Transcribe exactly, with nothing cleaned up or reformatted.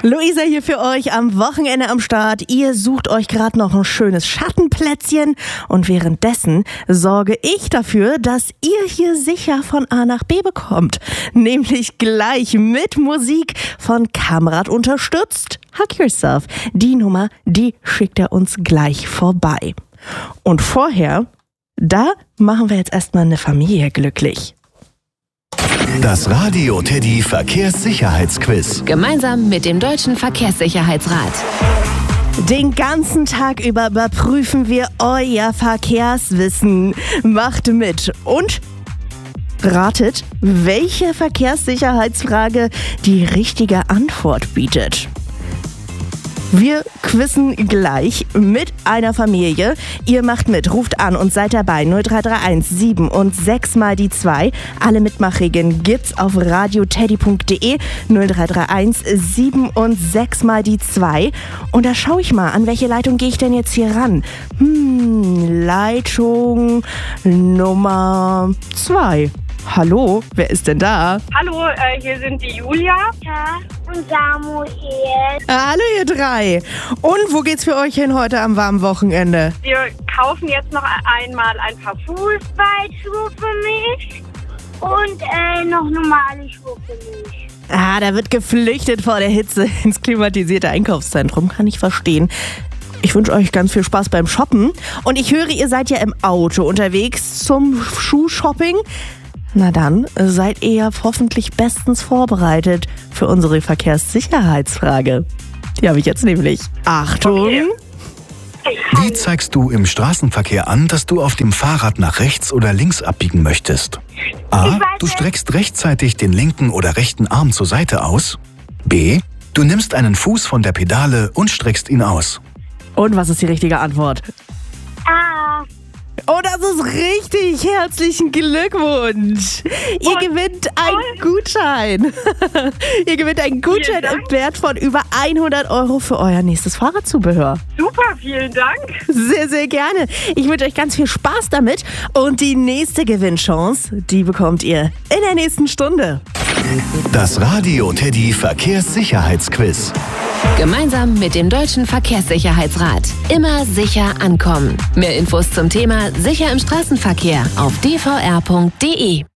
Luisa hier für euch am Wochenende am Start. Ihr sucht euch gerade noch ein schönes Schattenplätzchen und währenddessen sorge ich dafür, dass ihr hier sicher von A nach B bekommt. Nämlich gleich mit Musik von Kamrat unterstützt. Hug Yourself. Die Nummer, die schickt er uns gleich vorbei. Und vorher, da machen wir jetzt erstmal eine Familie glücklich. Das Radio Teddy Verkehrssicherheitsquiz. Gemeinsam mit dem Deutschen Verkehrssicherheitsrat. Den ganzen Tag über überprüfen wir euer Verkehrswissen. Macht mit und ratet, welche Verkehrssicherheitsfrage die richtige Antwort bietet. Wir quizzen gleich mit einer Familie. Ihr macht mit, ruft an und seid dabei. null drei drei eins sieben und sechs mal die zwei. Alle Mitmachregeln gibt's auf radioteddy punkt de. null drei drei eins sieben und sechs mal die zwei. Und da schaue ich mal, an welche Leitung gehe ich denn jetzt hier ran? Hm, Leitung Nummer zwei. Hallo, wer ist denn da? Hallo, äh, hier sind die Julia. Ja, und Samuel. Hallo ihr drei. Und wo geht's für euch hin heute am warmen Wochenende? Wir kaufen jetzt noch einmal ein paar Fußball. Fußballschuhe für mich und äh, noch normale Schuhe für mich. Ah, da wird geflüchtet vor der Hitze ins klimatisierte Einkaufszentrum, kann ich verstehen. Ich wünsche euch ganz viel Spaß beim Shoppen. Und ich höre, ihr seid ja im Auto unterwegs zum Schuhshopping. Na dann seid ihr ja hoffentlich bestens vorbereitet für unsere Verkehrssicherheitsfrage. Die habe ich jetzt nämlich. Achtung! Okay. Wie zeigst du im Straßenverkehr an, dass du auf dem Fahrrad nach rechts oder links abbiegen möchtest? A. Du streckst rechtzeitig den linken oder rechten Arm zur Seite aus. B. Du nimmst einen Fuß von der Pedale und streckst ihn aus. Und was ist die richtige Antwort? Ah, Oh, das ist richtig. Herzlichen Glückwunsch. Ihr Und- gewinnt einen Gutschein. Ihr gewinnt einen Gutschein Vielen im Dank. Wert von über hundert Euro für euer nächstes Fahrradzubehör. Super, vielen Dank. Sehr, sehr gerne. Ich wünsche euch ganz viel Spaß damit. Und die nächste Gewinnchance, die bekommt ihr in der nächsten Stunde. Das Radio Teddy Verkehrssicherheitsquiz. Gemeinsam mit dem Deutschen Verkehrssicherheitsrat. Immer sicher ankommen. Mehr Infos zum Thema Sicher im Straßenverkehr auf d v r punkt de.